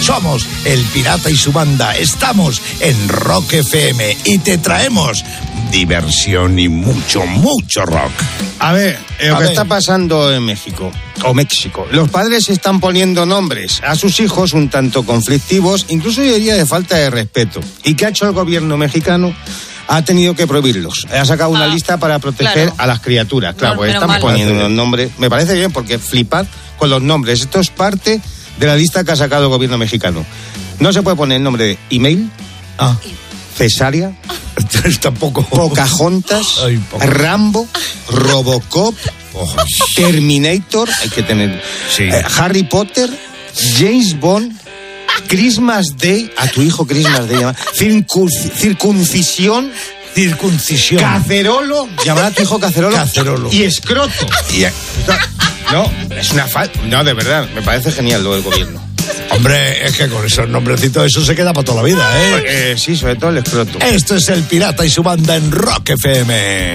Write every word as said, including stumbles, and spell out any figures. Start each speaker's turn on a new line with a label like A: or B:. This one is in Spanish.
A: Somos El Pirata y su banda. Estamos en Rock F M y te traemos diversión y mucho, mucho rock.
B: A ver, lo
A: A
B: que
A: ver.
B: está pasando en México, o México. Los padres están poniendo nombres a sus hijos un tanto conflictivos, incluso yo diría de falta de respeto. ¿Y qué ha hecho el gobierno mexicano? Ha tenido que prohibirlos. Ha sacado una
C: Ah,
B: lista para proteger
C: claro.
B: a las criaturas. Claro,
C: No,
B: pues
C: menos
B: están
C: mal.
B: poniendo unos nombres. Me parece bien porque flipad con los nombres. Esto es parte de la lista que ha sacado el gobierno mexicano. No se puede poner el nombre de email,
A: Ah,
B: cesárea,
A: tampoco.
B: Pocahontas,
A: Ay, poca-
B: Rambo, Robocop,
A: Oh,
B: Terminator, hay que tener,
A: Sí.
B: eh, Harry Potter, James Bond, Christmas Day, a tu hijo Christmas Day, llama, circunc- circuncisión,
A: circuncisión.
B: cacerolo, llamar a tu hijo cacerolo,
A: Cacerolo.
B: y escroto. Y, eh, no, es una falta, no, de verdad, me parece genial lo del gobierno.
A: Hombre, es que con esos nombrecitos eso se queda para toda la vida, ¿eh?
B: Eh, sí, sobre todo el escroto.
A: Esto es El Pirata y su banda en Rock F M.